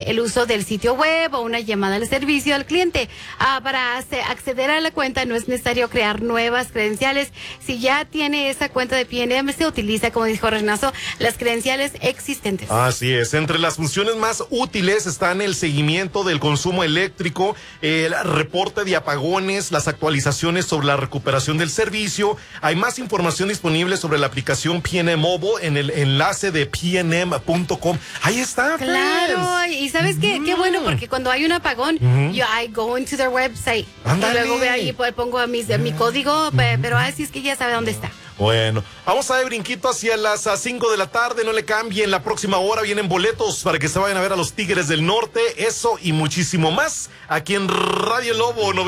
el uso del sitio web o una llamada al servicio al cliente. Para acceder a la cuenta no es necesario crear nuevas credenciales. Si ya tiene esa cuenta de PNM, se utiliza, como dijo Reynoso, las credenciales existentes. Así es. Entre las funciones más útiles están el seguimiento del consumo eléctrico, el reporte de apagones, las actualizaciones sobre la recuperación del servicio. Hay más información disponible sobre la aplicación PNM Mobile en el enlace de pnm.com. Ahí está. Claro, y ¿sabes qué? Qué bueno, porque cuando hay un apagón, I go into their website. Ándale. Y luego ve ahí, pongo mi código, pero así es que ya sabe dónde está. Bueno, vamos a dar brinquito hacia las 5 de la tarde, no le cambien, la próxima hora vienen boletos para que se vayan a ver a los Tigres del Norte, eso y muchísimo más, aquí en Radio Lobo